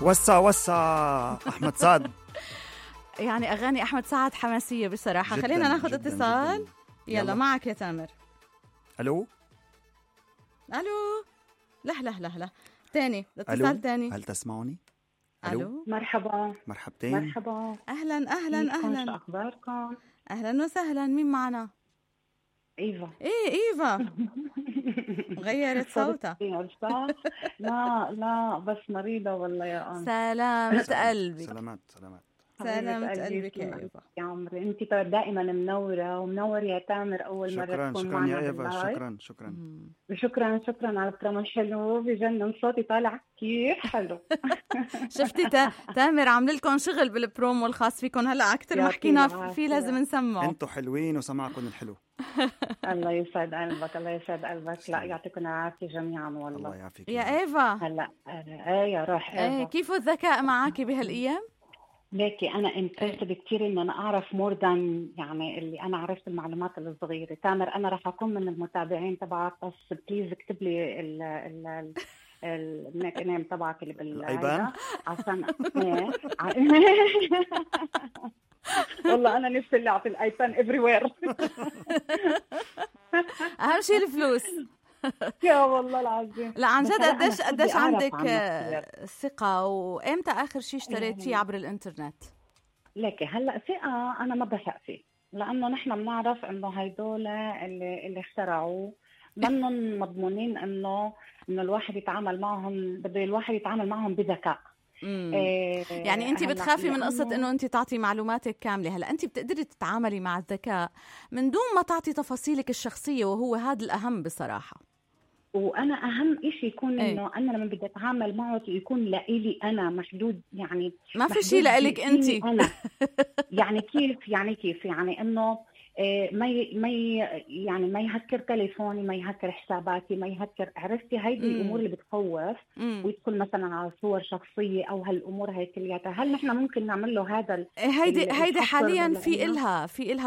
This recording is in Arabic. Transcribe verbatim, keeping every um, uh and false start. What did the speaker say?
وسع وسع أحمد سعد. يعني أغاني أحمد سعد حماسية بصراحة. جداً خلينا ناخد جداً اتصال. جداً. يلا, يلا. معك يا تامر. ألو ألو. لا لا لا لا تاني ألو، اتصال تاني. هل تسمعني؟ ألو. مرحبا. مرحبتين. مرحبا. أهلا أهلا كيفكم؟ شو أهلا. أخباركم؟ أهلا وسهلا. مين معنا؟ إيفا. إيه إيفا. غيرت صوتها. لا لا بس مريضة والله يا أم. سلامة قلبك. سلامات سلامات. سلامة قلبك يا إيفا. يا عمري أنت دائما منورة ومنور يا تامر. أول مرة شكرا تكون شكرا معنا يا إيفا. باللايف. شكرا شكرا شكرا شكرا على الكلام الحلو. بجنن صوتي طالع كتير حلو. شفتي تا... تامر عامل لكم شغل بالبرومو الخاص فيكم هلا أكتر ما حكينا فيه لازم نسمعه. أنتوا حلوين وسمعكم الحلو. الله يسعد قلبك. الله يسعد قلبك. لا يعطيكم العافية جميعا والله. الله يعافيك يا إيفا. هلا ايه يا روح ايه إيفا. كيف الذكاء معك بهالأيام؟ ليكي أنا انترست كتير إن أنا أعرف مور دان يعني اللي أنا عرفت المعلومات الصغيرة. تامر أنا راح أكون من المتابعين تبعك بس بليز اكتب لي ال ال النيك نيم تبعك اللي بالأيبان عشان والله أنا نفسي اللي أعطي الأيبان everywhere. أهم شيء الفلوس. يا والله العظيم. لا عن جد قديش قديش عندك ثقة؟ وإمتى آخر شيء اشتريتيه عبر الإنترنت؟ لكن هلا ثقة أنا ما بثق فيه لأنه نحن بنعرف إنه هيدول اللي اللي اخترعوه منهم مضمونين إنه إنه الواحد يتعامل معهم. بده الواحد يتعامل معهم بذكاء. إيه يعني أنت بتخافي من قصة إنه أنت تعطي معلوماتك كاملة. هلا أنت بتقدري تتعاملي مع الذكاء من دون ما تعطي تفاصيلك الشخصية وهو هذا الأهم بصراحة. وانا اهم إشي يكون ايه؟ انه انا لما بدي اتعامل معه يكون لإلي انا محدود. يعني ما في شيء لإلك انت. انا يعني كيف يعني كيف يعني انه ما ما يعني ما يهكر تليفوني، ما يهكر حساباتي، ما يهكر. عرفتي هيدي الامور اللي بتخوف. ويدخل مثلا على صور شخصيه او هالامور هي كلياتها. هل نحن ممكن نعمل له هذا؟ هيدي هيدي حاليا في إلها في إلها